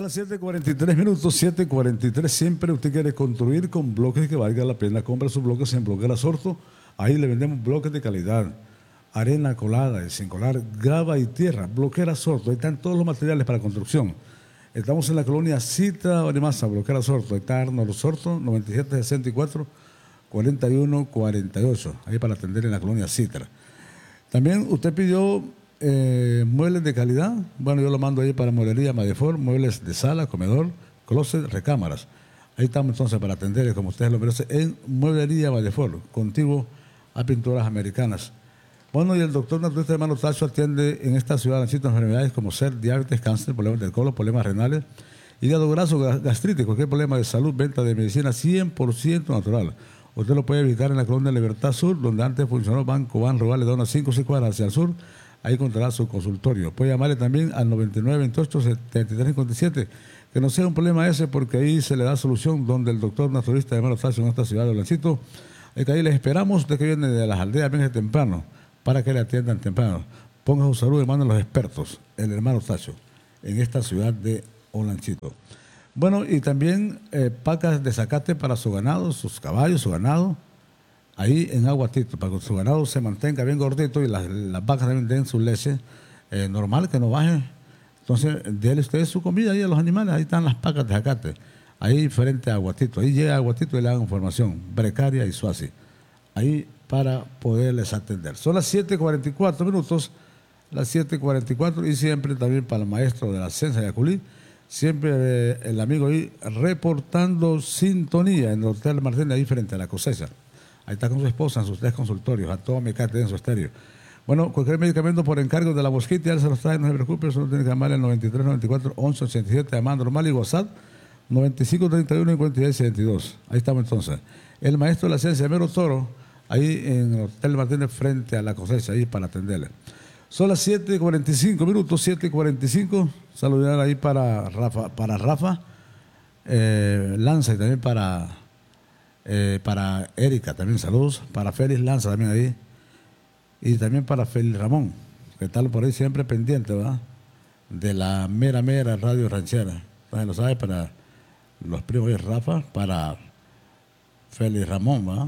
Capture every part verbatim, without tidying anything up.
las siete cuarenta y tres minutos, siete cuarenta y tres. Siempre usted quiere construir con bloques que valga la pena. Compra sus bloques en Bloquera Osorto. Ahí le vendemos bloques de calidad. Arena colada, sin colar, grava y tierra. Bloquera Osorto. Ahí están todos los materiales para construcción. Estamos en la colonia Citra Barimasa, Bloquera Osorto. Ahí está Arnold Osorto, noventa y siete sesenta y cuatro, cuarenta y uno cuarenta y ocho. Ahí para atender en la colonia Citra. También usted pidió eh, muebles de calidad. Bueno, yo lo mando ahí para Mueblería Madefort, muebles de sala, comedor, closet, recámaras. Ahí estamos entonces para atender, como ustedes lo merecen, en Mueblería Madefort, contiguo a Pinturas Americanas. Bueno, y el doctor naturista hermano Tacho atiende en esta ciudad en ciertas enfermedades como ser diabetes, cáncer, problemas del colon, problemas renales, hígado graso, gastritis, cualquier problema de salud, venta de medicina cien por ciento natural. Usted lo puede visitar en la colonia Libertad Sur, donde antes funcionó Banco Ban Rural, le da unas cinco o seis cuadras hacia el sur. Ahí encontrará su consultorio. Puede llamarle también al noventa y nueve veintiocho setenta y tres cincuenta y siete, que no sea un problema ese, porque ahí se le da solución, donde el doctor naturista hermano Tacho en esta ciudad de Olancito. Que ahí les esperamos, usted que viene de las aldeas, venga temprano, para que le atiendan temprano. Ponga su salud, hermano, los expertos, el hermano Tacho, en esta ciudad de Olanchito. Bueno, y también eh, pacas de zacate para su ganado, sus caballos, su ganado, ahí en Aguatito, para que su ganado se mantenga bien gordito y las, las vacas también den su leche eh, normal, que no baje. Entonces, déle ustedes su comida ahí a los animales, ahí están las pacas de zacate, ahí frente a Aguatito. Ahí llega Aguatito y le dan información, Brecaria y Suazi, ahí para poderles atender. Son las siete cuarenta y cuatro minutos, las siete cuarenta y cuatro, y siempre también para el maestro de la Ciencia de Aculí, siempre eh, el amigo ahí reportando sintonía en el Hotel Martín, ahí frente a la cosecha. Ahí está con su esposa en sus tres consultorios, a todo mecate en su estéreo. Bueno, cualquier medicamento por encargo de la Bosquita, ya se los trae, no se preocupe, solo tiene que llamar al noventa y tres noventa y cuatro once ochenta y siete, llamada normal, y WhatsApp noventa y cinco treinta y uno cincuenta y seis setenta y dos. Ahí estamos entonces. El maestro de la Ciencia, Mero Toro, ahí en el Hotel Martínez frente a la cosecha, ahí para atenderle. Son las siete cuarenta y cinco minutos, siete cuarenta y cinco. Saludar ahí para Rafa, para Rafa eh, Lanza, y también para, eh, para Erika, también saludos. Para Félix Lanza también ahí. Y también para Félix Ramón, que está por ahí siempre pendiente, ¿verdad? De la mera mera radio ranchera. Entonces lo sabe, para los primos de Rafa, para Félix Ramón, ¿verdad?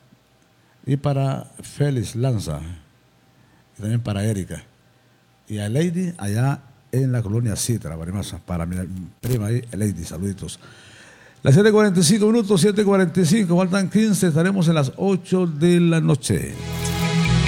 Y para Félix Lanza, y también para Erika. Y a Lady allá en la colonia Citra, Barimasa, para mi prima ahí, Lady, saluditos. Las siete cuarenta y cinco minutos, siete cuarenta y cinco, faltan quince, estaremos en las ocho de la noche.